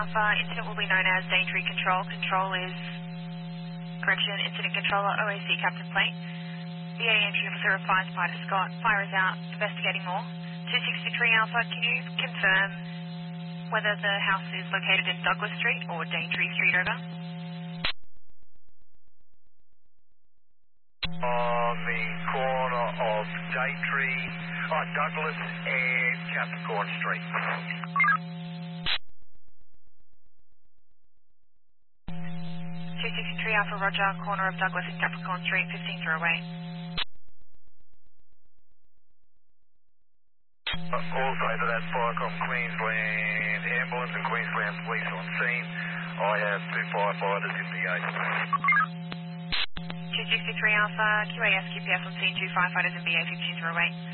Alpha, incident will be known as Daintree Control. Control is, correction, Incident Controller, OAC Captain Plate. VA Entry Officer replies, Spider Scott. Fire is out, investigating more. 263 Alpha, can you confirm whether the house is located in Douglas Street or Daintree Street, over? On the corner of Daintree, Douglas and Capricorn Street. 263 Alpha, Roger, corner of Douglas and Capricorn Street, 15 through away. Also to that Firecom Queensland ambulance and Queensland police on scene. I have 2 firefighters in the 263 Alpha, QAS, QPS on scene, 2 firefighters in BA, 15 through away.